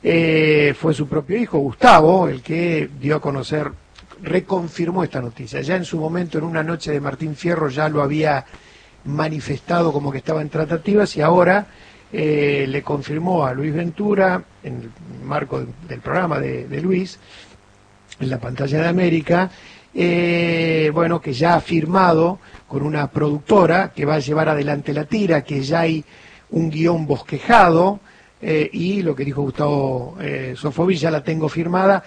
fue su propio hijo, Gustavo, el que dio a conocer, reconfirmó esta noticia. Ya en su momento, en una noche de Martín Fierro, ya lo había manifestado como que estaba en tratativas, y ahora le confirmó a Luis Ventura, en el marco del programa de Luis, en la pantalla de América, bueno, que ya ha firmado con una productora que va a llevar adelante la tira, que ya hay un guión bosquejado, y lo que dijo Gustavo Sofovich, ya la tengo firmada,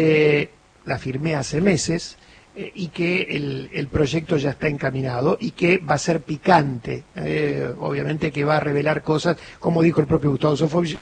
la firmé hace meses, y que el proyecto ya está encaminado y que va a ser picante, obviamente que va a revelar cosas, como dijo el propio Gustavo Sofovich,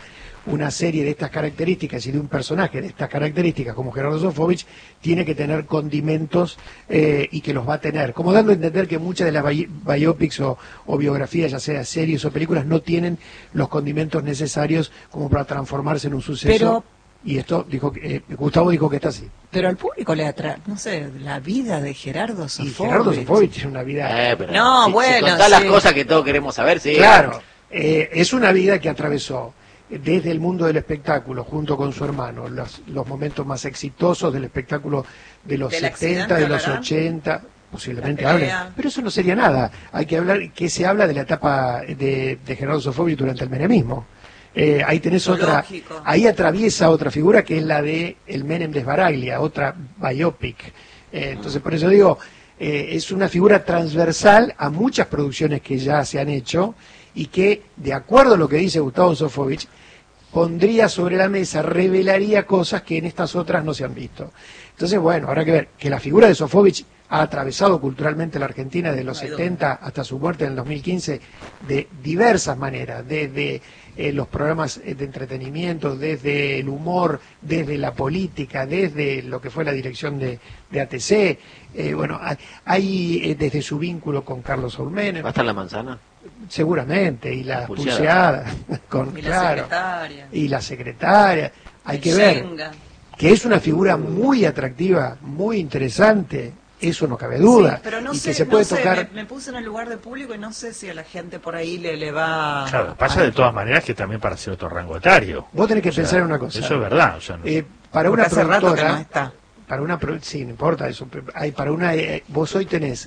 una serie de estas características y de un personaje de estas características como Gerardo Sofovich tiene que tener condimentos, y que los va a tener, como dando a entender que muchas de las biopics o biografías, ya sea series o películas, no tienen los condimentos necesarios como para transformarse en un suceso. Y esto Gustavo dijo que está así. Pero al público le atrae, no sé, la vida de Gerardo Sofovich. Y Gerardo Sofovich tiene una vida... Pero no, bueno, si contás las cosas que todos queremos saber, sí. Claro, es una vida que atravesó desde el mundo del espectáculo, junto con su hermano, los momentos más exitosos del espectáculo de los 70, de los 80... posiblemente hablen, pero eso no sería nada. Hay que hablar, que se habla de la etapa de Gerardo Sofovich durante el menemismo. Ahí tenés otra, ahí atraviesa otra figura que es la de el Menem de Sbaraglia, otra biopic. Entonces por eso digo, es una figura transversal a muchas producciones que ya se han hecho y que, de acuerdo a lo que dice Gustavo Sofovich, pondría sobre la mesa, revelaría cosas que en estas otras no se han visto. Entonces, bueno, habrá que ver que la figura de Sofovich ha atravesado culturalmente la Argentina desde los 70 hasta su muerte en el 2015 de diversas maneras, desde los programas de entretenimiento, desde el humor, desde la política, desde lo que fue la dirección de ATC, bueno, hay desde su vínculo con Carlos Saúl Menem. ¿Va a estar la manzana? Seguramente, y la pulseada, y la secretaria. Y la secretaria, hay que ver que es una figura muy atractiva, muy interesante. Eso no cabe duda. Sí, pero no y sé, que se puede tocar... me puse en el lugar de público y no sé si a la gente por ahí le va... Claro, pasa de todas maneras que también para ser otro rango etario. Vos tenés que pensar en una cosa. Eso es verdad. O sea, no... para una productora... No está. Para una sí, no importa eso. Hay para una vos hoy tenés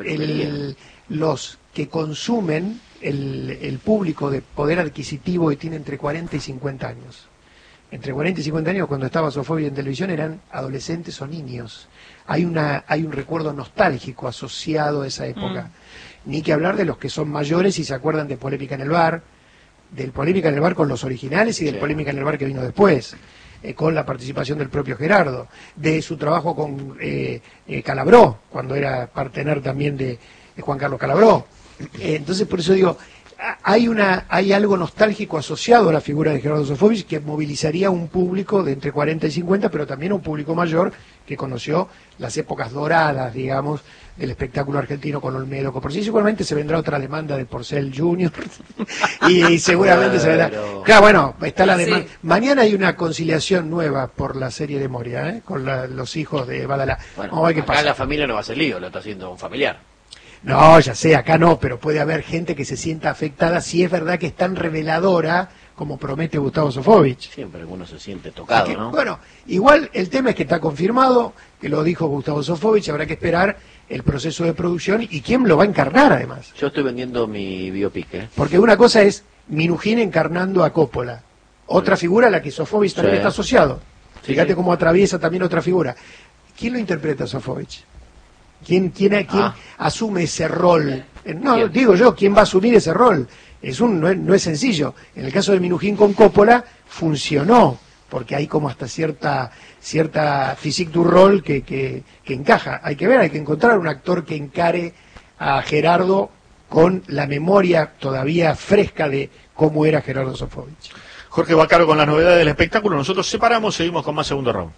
los que consumen el público de poder adquisitivo y tiene entre 40 y 50 años. Entre 40 y 50 años, cuando estaba Sofovich en televisión, eran adolescentes o niños. Hay un recuerdo nostálgico asociado a esa época. Ni que hablar de los que son mayores y se acuerdan de Polémica en el Bar, del Polémica en el Bar con los originales y del Polémica en el Bar que vino después, con la participación del propio Gerardo, de su trabajo con Calabró, cuando era partener también de Juan Carlos Calabró. Entonces, por eso digo, hay algo nostálgico asociado a la figura de Gerardo Sofovich que movilizaría un público de entre 40 y 50, pero también un público mayor que conoció las épocas doradas, digamos, del espectáculo argentino con Olmedo. Por sí, seguramente se vendrá otra demanda de Porcel Jr. y seguramente se vendrá. Claro, bueno, está la demanda. Sí. Mañana hay una conciliación nueva por la serie de Moria, con los hijos de Badalá. Bueno, vamos a ver qué pasa. Acá la familia no va a ser lío, lo está haciendo un familiar. No, ya sé, acá no, pero puede haber gente que se sienta afectada si es verdad que es tan reveladora como promete Gustavo Sofovich. Siempre uno se siente tocado, ¿no? Bueno, igual el tema es que está confirmado, que lo dijo Gustavo Sofovich, habrá que esperar el proceso de producción y quién lo va a encarnar además. Yo estoy vendiendo mi biopic, Porque una cosa es Minujín encarnando a Coppola, otra figura a la que Sofovich también está asociado. Fíjate cómo atraviesa también otra figura. ¿Quién lo interpreta a Sofovich? ¿Quién asume ese rol? No, digo yo, ¿quién va a asumir ese rol? No es sencillo. En el caso de Minujín con Coppola funcionó, porque hay como hasta cierta physique du rol que encaja. Hay que ver, hay que encontrar un actor que encare a Gerardo con la memoria todavía fresca de cómo era Gerardo Sofovich. Jorge Baccaro con las novedades del espectáculo. Nosotros separamos, seguimos con más segundo round.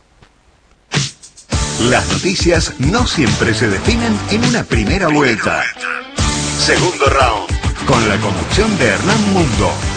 Las noticias no siempre se definen en una primera vuelta. Segundo round, con la conducción de Hernán Mundo.